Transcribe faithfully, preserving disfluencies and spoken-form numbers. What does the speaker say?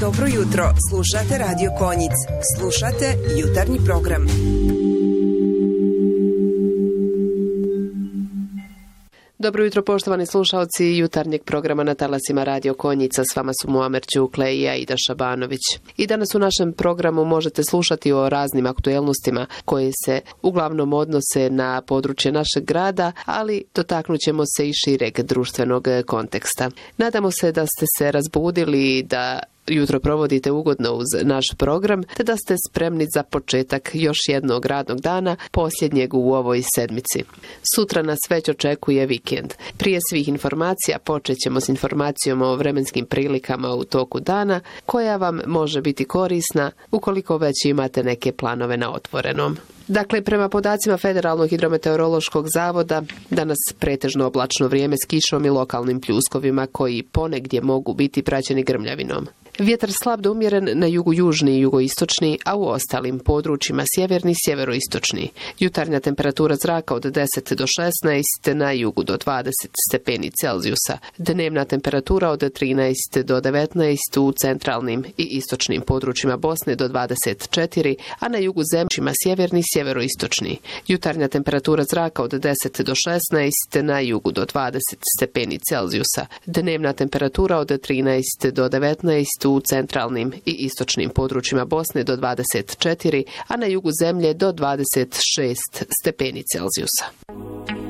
Dobro jutro, slušate Radio Konjic. Slušate jutarnji program. Dobro jutro, poštovani slušalci jutarnjeg programa na talasima Radio Konjica. S vama su Muamer Ćukle i Aida Šabanović. I danas u našem programu možete slušati o raznim aktuelnostima koje se uglavnom odnose na područje našeg grada, ali dotaknut ćemo se i šireg društvenog konteksta. Nadamo se da ste se razbudili, da jutro provodite ugodno uz naš program, te da ste spremni za početak još jednog radnog dana, posljednjeg u ovoj sedmici. Sutra nas već očekuje vikend. Prije svih informacija počet ćemo s informacijom o vremenskim prilikama u toku dana, koja vam može biti korisna ukoliko već imate neke planove na otvorenom. Dakle, prema podacima Federalnog hidrometeorološkog zavoda, danas pretežno oblačno vrijeme s kišom i lokalnim pljuskovima koji ponegdje mogu biti praćeni grmljavinom. Vjetar slab do umjeren na jugu južni i jugoistočni, a u ostalim područjima sjeverni i sjeveroistočni. Jutarnja temperatura zraka od deset do šesnaest, na jugu do dvadeset stepeni Celzijusa. Dnevna temperatura od trinaest do devetnaest, u centralnim i istočnim područjima Bosne do dvadeset četiri, a na jugu zemljima sjeverni i sjeveroistočni. Jutarnja temperatura zraka od deset do šesnaest, na jugu do dvadeset stepeni Celzijusa. Dnevna temperatura od trinaest do devetnaest, u centralnim i istočnim područjima Bosne do dvadeset četiri, a na jugu zemlje do dvadeset šest stepeni Celzijusa.